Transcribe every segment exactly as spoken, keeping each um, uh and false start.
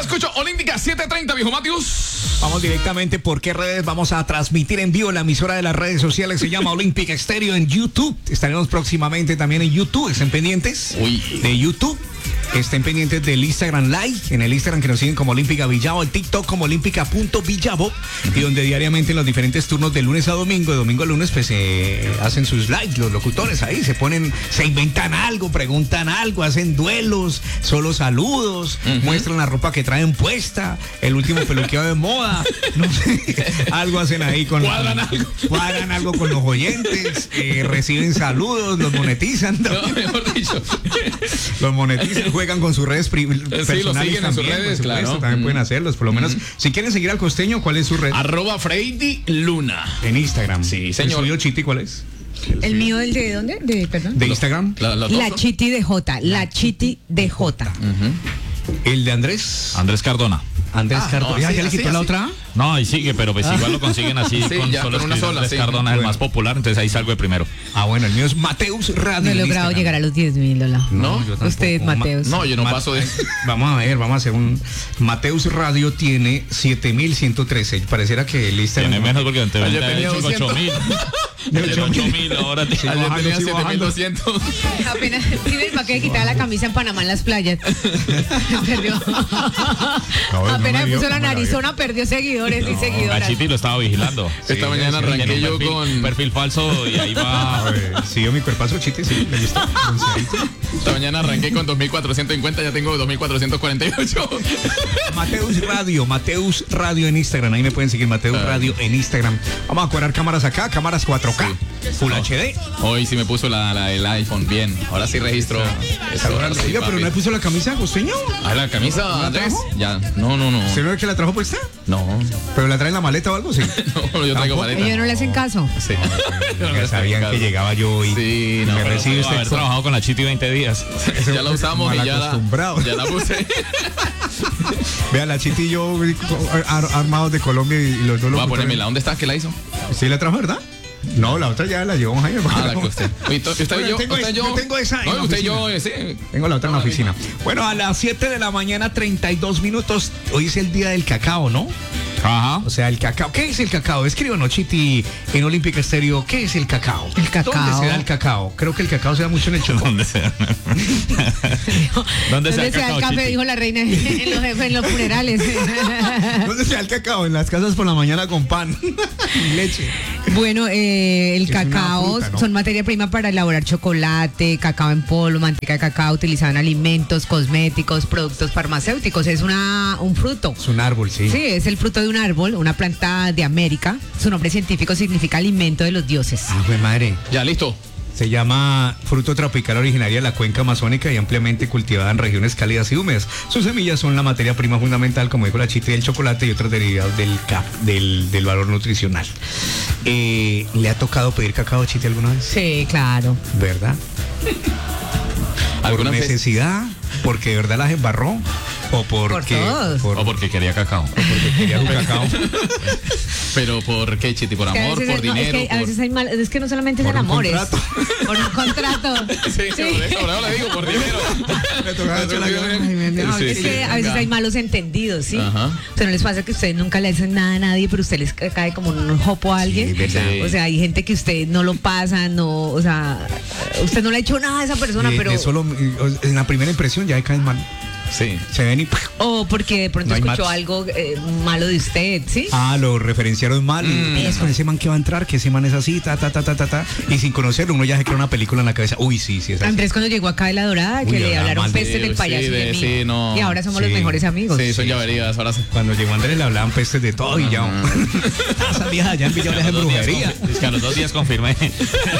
escucho Olímpica siete treinta, viejo Matius. Vamos directamente por qué redes vamos a transmitir en vivo. La emisora de las redes sociales se llama Olympic Estéreo en YouTube. Estaremos próximamente también en YouTube. Estén pendientes Uy. de YouTube. Estén pendientes del Instagram Live, en el Instagram que nos siguen como Olímpica Villavo, el TikTok como olímpica punto villavo, y donde diariamente en los diferentes turnos de lunes a domingo, de domingo a lunes, pues eh, hacen sus lives, los locutores ahí, se ponen, se inventan algo, preguntan algo, hacen duelos, solo saludos, uh-huh. muestran la ropa que traen puesta, el último peluqueo de moda, no sé, algo hacen ahí con... Cuadran algo. Cuadran algo con los oyentes, eh, reciben saludos, los monetizan. No, mejor dicho. Los monetizan, juegan con sus redes pri- personales. Sí, lo siguen en sus redes, claro. También mm. pueden hacerlos, por lo menos. Mm. Si quieren seguir al costeño, ¿cuál es su red? Arroba Freddy Luna. En Instagram. Sí, señor. ¿El suyo, Chiti, cuál es? El, el mío, ¿el de dónde? De, perdón. ¿De Instagram? La, la, la Chiti de J. La Chiti de J. Uh-huh. ¿El de Andrés? Andrés Cardona. Andrés Ah, Cardona. no, ¿Ya, así, ya le así, quitó la así. otra? No, y sigue, pero pues igual lo consiguen así Sí, con ya, solo con una escribir sola, Andrés sí. Cardona, Bueno. el más popular, entonces ahí salgo de primero. Ah, bueno, el mío es Mateus Radio. No he en logrado Instagram. llegar a los diez mil, Lola. No, yo tampoco. Usted, Mateus. No, yo no Ma- paso de... Vamos a ver, vamos a hacer un... Mateus Radio tiene siete mil ciento trece. Pareciera que el Instagram... Tiene menos porque Ayer anteriormente tenía había hecho ocho mil. De ocho mil, ahora tiene... Ayer bajando, tenía sí, siete mil doscientos. Apenas tiene para que quitar la camisa en Panamá en las playas. Perdió. no Apenas me dio, puso la no me la narizona, perdió seguidores y seguidoras. Gachiti lo estaba vigilando. Esta mañana Sí, arranqué tiene un yo perfil, con... un perfil falso y ahí va... A ver, ¿siguió mi cuerpazo, Chiti? Sí, me gusta. Esta mañana arranqué con dos mil cuatrocientos cincuenta, ya tengo dos mil cuatrocientos cuarenta y ocho. Mateus Radio, Mateus Radio en Instagram. Ahí me pueden seguir, Mateus Ah. Radio en Instagram. Vamos a cuadrar cámaras acá, cámaras cuatro K, Full H D. Hoy sí me puso la, la, el iPhone bien. Ahora sí registro. Eso, ahora sí, Oiga, pero papi. no le puso la camisa, costeño. Ah, la camisa, ¿La Andrés. trajo? Ya, no, no, no. ¿Usted no es el que la trajo puesta? No, ¿Pero la trae en la maleta o algo? Sí. no, yo traigo ¿Tampoco? maleta. Ellos no le hacen caso. Sí. Yo no Ya le sabían traigo que caso. llegaba yo y Sí, y no, me pero recibe Haber usted. trabajado con la Chiti veinte días. Ya la usamos y ya la, Malacostumbrado. ya la puse. Vea, la Chiti y yo ar- armados de Colombia y los dos Voy a locutores. ponérmela. ¿Dónde está? ¿Qué la hizo? ¿Sí la trajo, verdad? No, la otra ya la llevamos ahí. Ah, la que usted. Oye, to- usted y Bueno, yo. tengo Usted y esa- yo. yo tengo esa en No, la usted y oficina. yo, sí. Tengo la otra en la No, la oficina. misma. Bueno, a las siete de la mañana, treinta y dos minutos. Hoy es el día del cacao, ¿no? Ajá. O sea, el cacao. ¿Qué es el cacao? Escríbanos, Chiti, en Olímpica Estéreo. ¿Qué es el cacao? El cacao. ¿Dónde se da el cacao? Creo que el cacao se da mucho en el Chocó. ¿Dónde sea? ¿Dónde sea el cacao, café? Chiti? Dijo la reina en los, en los funerales. ¿Dónde se da el cacao? En las casas por la mañana con pan y leche. Bueno, eh, el Es una cacao fruta, ¿no? son materia prima para elaborar chocolate, cacao en polvo, manteca de cacao utilizada en alimentos, cosméticos, productos farmacéuticos. Es una un fruto. Es un árbol, sí. Sí, es el fruto de un árbol, una planta de América. Su nombre científico significa alimento de los dioses. Ah, pues madre. Ya, listo. Se llama fruto tropical originaria de la cuenca amazónica y ampliamente cultivada en regiones cálidas y húmedas. Sus semillas son la materia prima fundamental, como dijo la Chiti, del chocolate y otros derivados del, ca- del, del valor nutricional. Eh, ¿Le ha tocado pedir cacao, Chiti, alguna vez? Sí, claro. ¿Verdad? ¿Por ¿Alguna vez? necesidad? ¿Porque de verdad las embarró? ¿O porque, todos. por- O porque quería cacao. porque quería un cacao? Pero ¿por qué, Chiti? ¿Por Es que a amor? veces ¿Por hay- no, dinero? Es que a por- veces hay mal, es que no solamente es Por en un amores. contrato. Por un contrato. Sí, sí. Por eso, por eso le digo, por dinero. Le tocaba echar la gana. Ay, mi amor, Sí, es sí, que a veces venga. hay malos entendidos, ¿sí? Ajá. O sea, no les pasa que ustedes nunca le hacen nada a nadie, pero usted les ca- cae como un jopo a alguien. es verdad. Sí. O sea, hay gente que usted no lo pasa, no, o sea, usted no le ha hecho nada a esa persona, Y pero de solo, en la primera impresión ya caen mal. Sí. Se ven y... o porque de pronto No hay escuchó match. algo eh, malo de usted, ¿sí? Ah, lo referenciaron mal. Mm. Es con ese man que va a entrar, que ese man es así, ta, ta, ta, ta, ta, ta. Y sin conocerlo, uno ya se crea una película en la cabeza. Uy, sí, sí, es así. Andrés cuando llegó acá de La Dorada, que Uy, le hablaba hablaron mal de peste del él, payaso sí, y de de- mí. sí, no. Y ahora somos Sí. los mejores amigos. Sí, son llaverías. Ahora sí. Cuando llegó Andrés le hablaban pestes de todo y ya. Esas viejas allá en Villa A les hacen los dos días brujería. con- Es que a los dos días confirmé. que,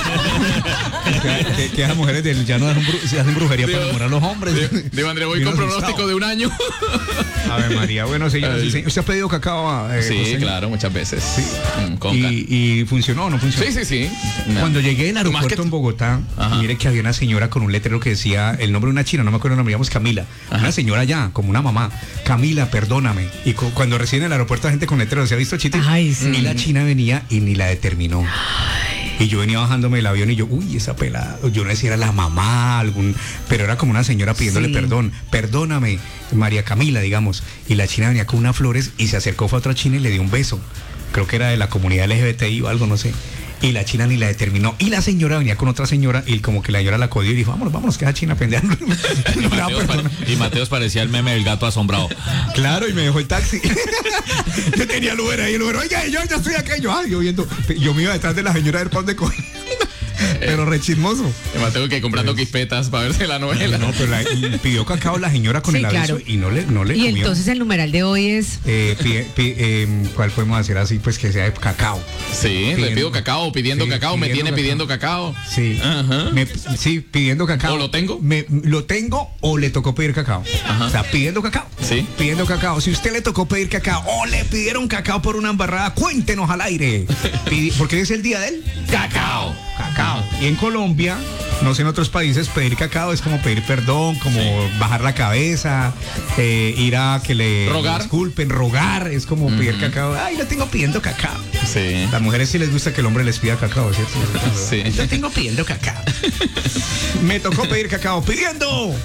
que- que esas mujeres del llano hacen, bru- se hacen brujería para Digo- enamorar a los hombres. Digo, digo, André, voy Bien con asustado. pronóstico de un año. A ver, María, bueno, señores, Ay. sí, señor. ¿Usted ha pedido cacao? eh, Sí, José? claro, muchas veces. Mm, con ca- Y, y funcionó o no funcionó? Sí, sí, sí. Cuando llegué al Más aeropuerto que- en Bogotá, Ajá. mire que había una señora con un letrero que decía el nombre de una china, no me acuerdo el nombre, digamos Camila. Ajá. Una señora ya, como una mamá. Camila, perdóname. Y cu- cuando recién en el aeropuerto la gente con letreros, ¿se ha visto, Chiti? Ay, sí. Y la china venía y ni la determinó. Y yo venía bajándome del avión y yo, uy, esa pelada. Yo no sé si era la mamá, algún, pero era como una señora pidiéndole Sí. perdón. Perdóname, María Camila, digamos. Y la china venía con unas flores y se acercó, fue a otra china y le dio un beso. Creo que era de la comunidad L G B T I o algo, no sé. Y la china ni la determinó. Y la señora venía con otra señora y como que la señora la codió y dijo, vámonos, vámonos, que esa china pendeja. Y Mateos, pa- y Mateos parecía el meme del gato asombrado. Claro, y me dejó el taxi. Yo tenía el Uber ahí, el Uber, oiga, yo ya estoy acá. Y yo, ay, yo viendo, yo me iba detrás de la señora del pan de coger. Pero re chismoso. Y Mateo que comprando quispetas para verse la novela. No, pero la, y pidió cacao la señora con Sí, el aviso claro. y no le, no le Y comió. entonces el numeral de hoy es Eh, pide- pi- eh, ¿cuál podemos hacer así? Pues que sea de cacao. Sí, le Pidiendo- pido cacao, pidiendo sí, cacao, me pidiendo tiene cacao. pidiendo cacao. Sí. Ajá. Me- sí, pidiendo cacao. ¿O lo tengo? Me- ¿Lo tengo o le tocó pedir cacao? Ajá. O sea, pidiendo cacao. Sí. Pidiendo cacao. Si usted le tocó pedir cacao o le pidieron cacao por una embarrada, cuéntenos al aire. Pidi- porque es el día del Cacao. cacao. Y en Colombia, no sé en otros países, pedir cacao es como pedir perdón, como bajar la cabeza, eh, ir a que le Rogar. disculpen, rogar, es como pedir cacao. Ay, lo tengo pidiendo cacao. Sí. Las mujeres sí les gusta que el hombre les pida cacao, ¿cierto? Sí. Yo tengo pidiendo cacao. Me tocó pedir cacao pidiendo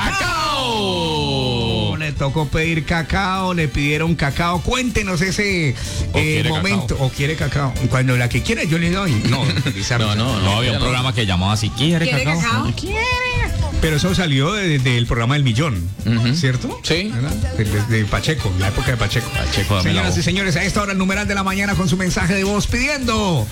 ¡Cacao! Le tocó pedir cacao, le pidieron cacao. Cuéntenos ese O eh, quiere momento. cacao. O quiere cacao. Cuando la que quiere yo le doy. No, utilizar. No, no, No, había un ya programa que llamaba así, ¿quiere ¿Quiere cacao? cacao? Pero eso salió de- del programa del Millón, Ujú. ¿cierto? Sí. ¿Verdad? De, de- de Pacheco, la época de Pacheco. Pacheco, dame la Señoras voz. y señores, a esta hora el numeral de la mañana con su mensaje de voz pidiendo.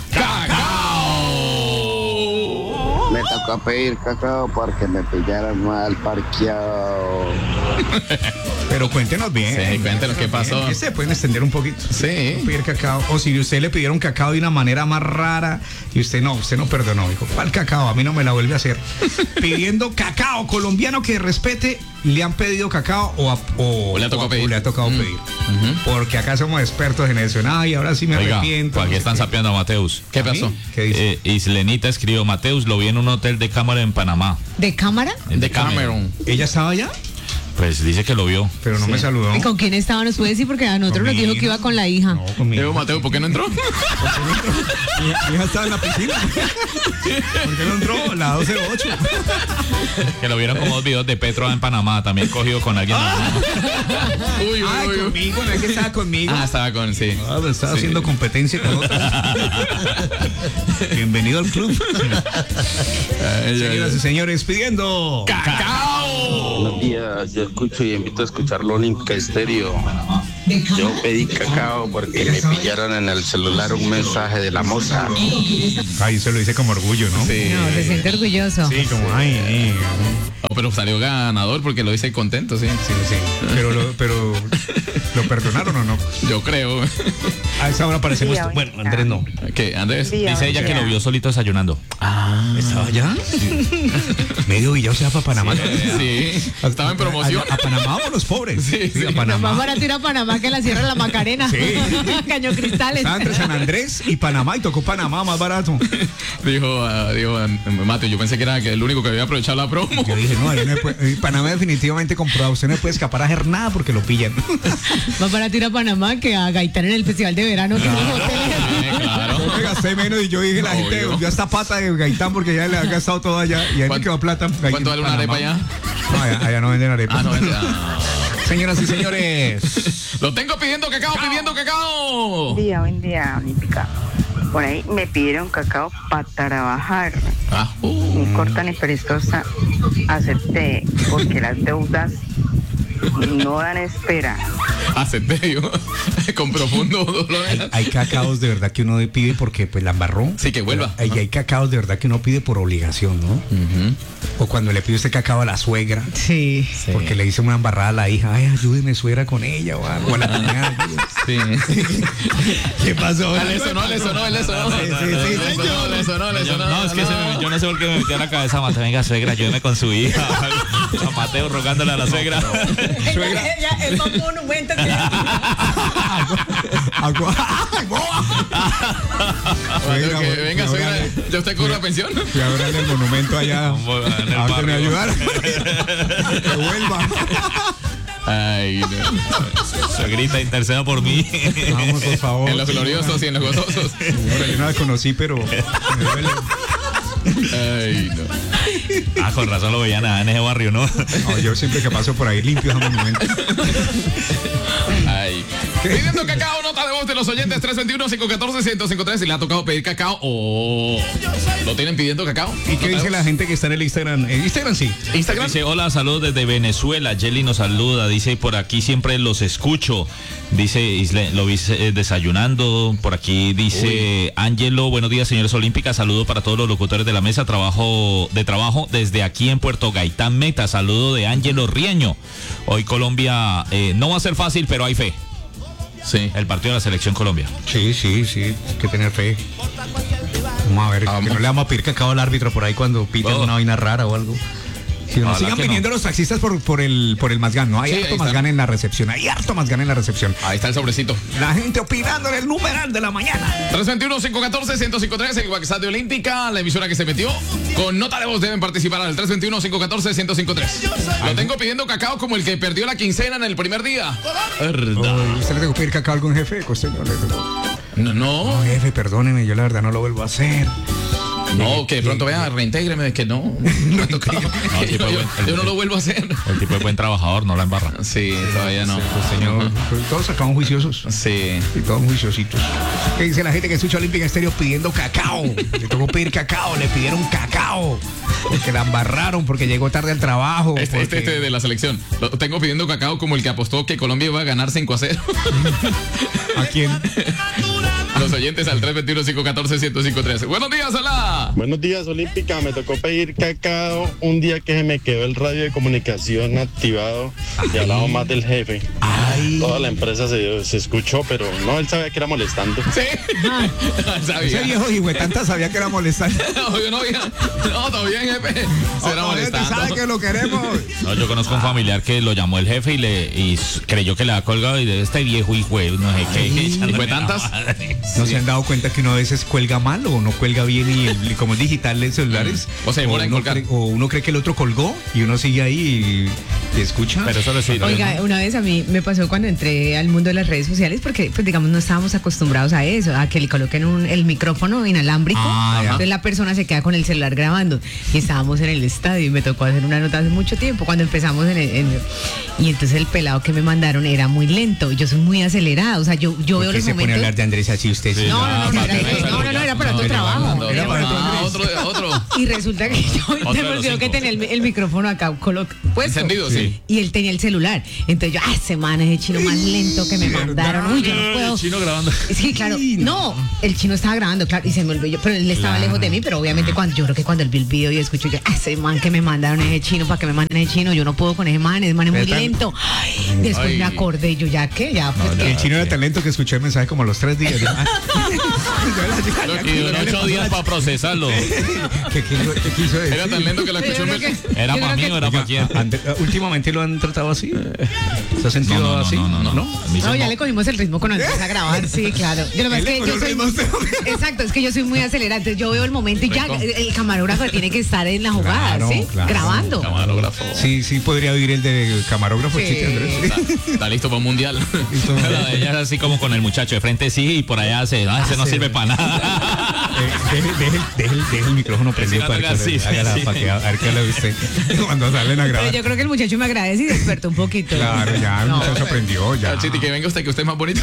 ¡Cacao! Me tocó pedir cacao porque me pillaron mal parqueado. Pero cuéntenos bien. Sí, cuéntenos qué pasó. Que se pueden extender un poquito. Sí. Pedir cacao. O si usted le pidieron cacao de una manera más rara y usted no, usted no perdonó. Dijo, ¿cuál cacao? A mí no me la vuelve a hacer. Pidiendo cacao colombiano que respete, le han pedido cacao o, a- o, O le ha tocado o- o pedir. le ha tocado Mm. pedir. Porque acá somos expertos en eso. Ay, ahora sí me Oiga, arrepiento. aquí no sé están qué. sapeando a Mateus. ¿Qué ¿A mí? pasó? ¿Qué dice? Eh, Islenita escribió, Mateus lo vi en un hotel de cámara en Panamá. de cámara. De Cameron. ¿Ella estaba allá? Pues dice que lo vio. Pero no Sí. me saludó. ¿Y con quién estaba? ¿Nos puede decir? Porque a nosotros Con nos mi dijo hija. que iba con la hija. No, conmigo. Digo, Mateo, ¿por qué no entró? Mi hija- mi hija estaba en la piscina. ¿Por qué no entró? La doce ocho. Que lo vieron como dos videos de Petro en Panamá, también cogido con alguien. Uy, uy, Ay, uy, uy. conmigo, no es que estaba conmigo. Ah, estaba con, sí. Ah, pero estaba Sí. haciendo competencia con otros. Bienvenido al club. Ay, ay, Señoras y ay. señores, pidiendo. ¡Cacao! Buenos días, yo escucho y invito a escuchar Lónica Estéreo. Yo pedí cacao porque me pillaron en el celular un mensaje de la moza. Ay, se lo hice como orgullo, ¿no? Sí. No, se siente orgulloso. Sí, como, ay, ay. Oh, pero salió ganador porque lo hice contento, sí. Sí, sí. Pero, lo, pero, ¿lo perdonaron o no? Yo creo. A esa hora parecemos. Sí, Bueno, Andrés no. ¿Qué, Andrés? Dice ella que lo vio solito desayunando. ¿Estaba allá? Medio Villao se va para Panamá. Sí. Estaba en promoción. A, a Panamá vamos los pobres. Sí, sí. A Más Panamá. barato ir a Panamá que la Sierra de la Macarena. Sí. Caño Cristales. Estaba entre San Andrés y Panamá y tocó Panamá más barato. Dijo, ah, dijo ah, Mateo, yo pensé que era que el único que había aprovechado la promo. Yo dije, no, ahí no puede- Panamá definitivamente comprobado. Usted no puede escapar a hacer nada porque lo pillan. Más barato ir a Panamá que a Gaitán en el festival de verano. Que los hoteles. Eh, claro. Yo me gasté menos y yo dije, la gente Obvio. ya está pata de Gaitán porque ya le ha gastado todo allá y ahí me ¿Cuánto- quedó plata. Ahí ¿Cuánto en vale una arepa Panamá. allá? No, allá, allá no venden arepas. Ah, no, vente, ah. Señoras y señores. Lo tengo pidiendo cacao, pidiendo cacao. Buen día, buen día, Olímpica. Por ahí me pidieron cacao para trabajar. Ah, uh. Ni corta ni perezosa acepté porque las deudas no dan espera. Acepté yo. Con profundo dolor. Hay, hay cacaos de verdad que uno pide porque pues la embarró. Sí, que vuelva. Hay, hay cacaos de verdad que uno pide por obligación, ¿no? Ujú. O cuando le pide usted cacao a la suegra. Sí. Sí. Porque le hizo una embarrada a la hija. Ay, ayúdeme, suegra, con ella. O, algo, o a la cuñada. Sí. ¿Qué pasó? Ah, le sonó, le sonó, le sonó. Sí, sí, sí, Le sonó, le sonó, le Yo, sonó. no, es que se me- yo no sé por qué me metió a la cabeza Mateo, venga suegra, ayúdeme con su hija. A Mateo rogándole a la suegra. Suegra. El monumento que Agua. ¡Ay, boba! Mateo, que Suegra, venga, suegra, suegra, ¿ya usted cobra pensión? Fui a ver el monumento allá. En el A ver que me barrio. ayudara. Que vuelva. Ay, no. Suegrita, interceda por mí. Vamos, por favor. En los gloriosos y en los gozosos. Señora, yo no la conocí, pero me duele. Ay, no. Ah, con razón lo veían en ese barrio, ¿no? No, yo siempre que paso por ahí limpio ese monumento. Ay. Pidiendo cacao, nota de voz de los oyentes tres dos uno, cinco uno cuatro, uno cero cinco tres. Si le ha tocado pedir cacao o lo tienen pidiendo cacao. ¿Y qué dice la gente que está en el Instagram? En Instagram sí. Instagram. Dice, hola, saludos desde Venezuela. Jelly nos saluda. Dice, por aquí siempre los escucho. Dice, Isle- lo vi eh, desayunando. Por aquí dice, Ángelo, buenos días, señores Olímpicas. Saludo para todos los locutores de la mesa trabajo de trabajo desde aquí en Puerto Gaitán Meta. Saludo de Ángelo Rieño. Hoy Colombia eh, no va a ser fácil, pero hay fe. Sí. El partido de la selección Colombia. Sí, sí, sí. Hay que tener fe. Vamos a ver, Vamos. que no le vamos a pedir cacao al árbitro por ahí cuando piten Oh. una vaina rara o algo. Si nos Ojalá sigan que viniendo no. los taxistas por, por el por el Mazgán, ¿no? Hay Sí, ahí harto está. Mazgán en la recepción, hay harto Mazgán en la recepción. Ahí está el sobrecito. La gente opinando en el numeral de la mañana. tres dos uno, cinco uno cuatro, uno cero cinco tres, el WhatsApp de Olímpica, la emisora que se metió. Con nota de voz deben participar al tres dos uno, cinco uno cuatro, uno cero cinco tres. Lo tengo pidiendo cacao como el que perdió la quincena en el primer día. Oye, ¿usted le tengo que pedir cacao a algún jefe? Costeño, le tengo- No, no, No, jefe, perdóneme, yo la verdad no lo vuelvo a hacer. no, que de pronto vea, reintégreme, que no. Me ha tocado. No, sí, yo, fue yo- buen- yo no lo vuelvo a hacer. El tipo es buen trabajador, no la embarra. Sí, todavía no. Señor, pues todos acabamos juiciosos. Sí. Y todos juiciositos. ¿Qué dice la gente que escucha Olímpica Estéreo pidiendo cacao? Le tocó pedir cacao, le pidieron cacao. Porque la embarraron, porque llegó tarde al trabajo. Este, este, porque- este de la selección. Lo tengo pidiendo cacao como el que apostó que Colombia iba a ganar cinco a cero. ¿A quién? Los oyentes al tres dos uno, cinco uno cuatro, uno cero cinco tres. Buenos días, hola. Buenos días, Olímpica. Me tocó pedir cacao un día que se me quedó el radio de comunicación activado y hablaba más del jefe. Ay. Toda la empresa se, se escuchó, pero no, él sabía que era molestando. Sí. Ese Sabía. viejo hijuetanta sabía que era molestante. No, yo no había. No, todo bien, jefe. Será Oye, usted molestando. sabe que lo queremos. No, yo conozco un familiar que lo llamó el jefe y le y s- creyó que le había colgado y de este viejo hijo, de no sé qué. echándole ¿Fue la tantas? madre. ¿No se han dado cuenta que uno a veces cuelga mal o no cuelga bien y, el- y como es digital en celulares? Mm. O se demora en uno colgar. cree, o uno cree que el otro colgó y uno sigue ahí y, y escucha. Pero eso lo sí, Oiga, una vez a mí me pasó cuando entré al mundo de las redes sociales, porque, pues, digamos, no estábamos acostumbrados a eso, a que le coloquen un- el micrófono inalámbrico. Ah, ya. Entonces la persona se queda con el celular grabando. Y estábamos en el estadio y me tocó hacer una nota hace mucho tiempo, cuando empezamos en el. en- y entonces el pelado que me mandaron era muy lento. Yo soy muy acelerada. O sea, yo, yo veo ¿Por qué los se pone a momentos. hablar de Andrés así usted? Sí, No, no, no, no, Ah, era, para que no, no, no, era para otro trabajo. Era para otro Ah, Andrés. otro, otro. Y resulta que yo Otro de se me los olvidó que cinco. tenía el, el micrófono acá colo- puesto. Encendido, sí. Y él tenía el celular. Entonces yo, ah, ese man es el chino más lento que me mandaron. Uy, yo no puedo. Chino grabando. Sí, claro. No, el chino estaba grabando, claro, y se me olvidó. Pero él estaba lejos de mí, pero obviamente cuando yo creo que cuando él vio el video y escuchó yo, ah, ese man que me mandaron ese chino, para que me manden ese chino, yo no puedo con ese man, ese man es muy Pero tan- lento. Ay, después Ay. me acordé, yo ya que, ya, pues Y que- el chino era tan lento que escuché el mensaje como a los tres días. Yo, ah, Y duró ocho días para procesarlo. ¿Qué, qué, qué quiso decir? Era tan lento que la Yo escuchó. creo en- que- ¿Era yo para creo mí que- o era para quién? Ande- últimamente lo han tratado así. ¿Se ha sentido No, no, no, así? no, no, no. A mí No, se ya mo- le cogimos el ritmo cuando empieza a grabar, sí, claro. Yo, lo que pasa es Él le que cogió yo el soy, ritmo a usted. exacto, es que yo soy muy acelerada, entonces yo veo el momento y ya Rico. el, el camarógrafo tiene que estar en la jugada, Claro, ¿sí? claro. Grabando. Camarógrafo. Sí, sí, podría vivir el de camarógrafo, el Sí. chiste, Andrés. Está, está listo para un mundial. Listo. La de ella es así como con el muchacho de frente sí y por allá hace, ah, ese no sirve para nada. Eh, Deje, deje, deje, el- deje el micrófono prendido Sí, para que, sí, le- sí, hágala, sí. para que a ver qué le usted cuando salen a Pero grabar. yo creo que el muchacho me agradece y despertó un poquito. Claro, ya el No, muchacho aprendió, ya. Ah, Chiti, que venga usted, que usted es más bonito.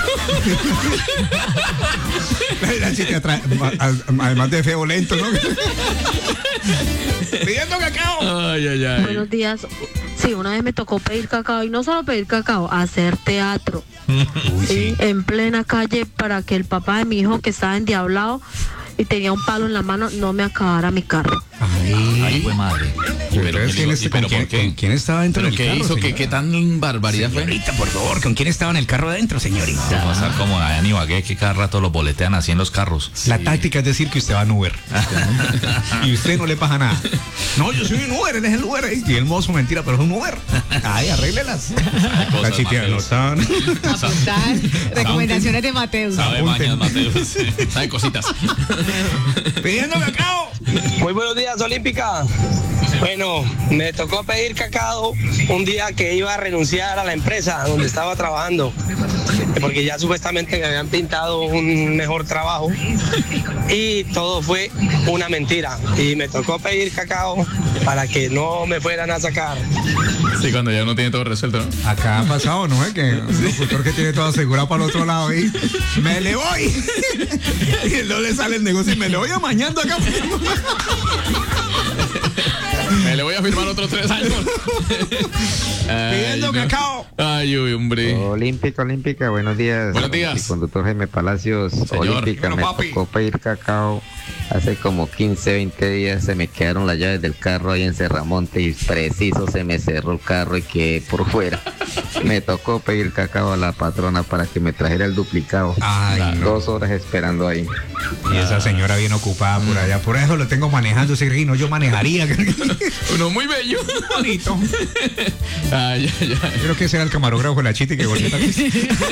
La chica trae- a- además de feo lento, ¿no? Pidiendo cacao. Ay, ay, ay. Buenos días. Sí, una vez me tocó pedir cacao y no solo pedir cacao, hacer teatro. Uy, Sí, en plena calle para que el papá de mi hijo que estaba endiablado y tenía un palo en la mano no me acabara mi carro. Ay, Ay, fue madre. Pero, Entonces, ¿quién, ¿qué es- le- con pero quién, por qué? con quién estaba dentro ¿Pero del qué carro? hizo? ¿Qué, señora? ¿Qué tan barbaridad fue? Señorita, por favor, ¿con quién estaba en el carro adentro, señorita? Va a pasar como a Dani Bagué que cada rato los boletean así en los carros. La táctica es decir que usted va en Uber. Y usted no le pasa nada. No, yo soy un Uber, él es el Uber. Y el mozo, mentira, pero es un Uber. Ay, arréglelas. La chitia no Mateus. tan. Apuntar. Recomendaciones de Mateus. Sabe mañas, Mateo. Sabe cositas. Pidiendo cacao. Muy buenos días, Olímpica. Bueno, me tocó pedir cacao un día que iba a renunciar a la empresa donde estaba trabajando, porque ya supuestamente me habían pintado un mejor trabajo y todo fue una mentira. Y me tocó pedir cacao para que no me fueran a sacar. Sí, cuando ya uno tiene todo resuelto, ¿no? Acá ha pasado, ¿no? Es que un locutor que tiene todo asegurado para el otro lado y me le voy. Y no le sale el negocio y me le voy amañando acá. Me le voy a firmar otros tres años. Pidiendo cacao. Ay, uy, hombre. Olímpica, Olímpica, buenos días. Buenos días. Mi conductor Jaime Palacios. Señor. Olímpica, Bueno, me papi. tocó pedir cacao. Hace como quince, veinte días se me quedaron las llaves del carro ahí en Serramonte y preciso se me cerró el carro y quedé por fuera. Me tocó pedir cacao a la patrona para que me trajera el duplicado. Ay, no. Dos horas esperando ahí. Y esa señora bien ocupada por allá. Por eso lo tengo manejando, Sergino. Yo manejaría. Uno muy bello. Bonito. Ay, ay, ay. Creo que ese era el camarógrafo de la chita y que volvió también.